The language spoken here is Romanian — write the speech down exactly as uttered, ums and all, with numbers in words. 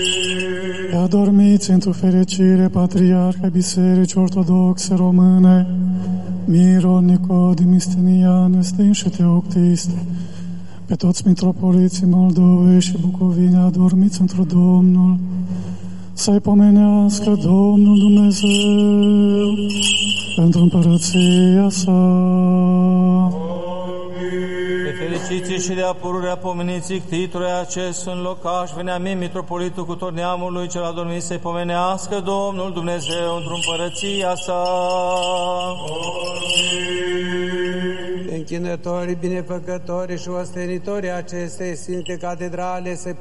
Adormiți într-o fericire, Patriarha Bisericii Ortodoxe Române, Miron, Nicodim, Istinian, Estin și Teoctist, pe toți mitropoliții Moldovei și Bucovinei, adormiți într-o Domnul, să-i pomenească Domnul Dumnezeu pentru împărăția sa. Fericiți și de apururea pomeniții ctitului acestui în locaș, Veniamin, mitropolitul cu tot neamului cel adormit, să-i pomenească Domnul Dumnezeu într-o împărăția sa. Închinătorii, binefăcătorii și ostenitorii acestei sfinte catedrale, să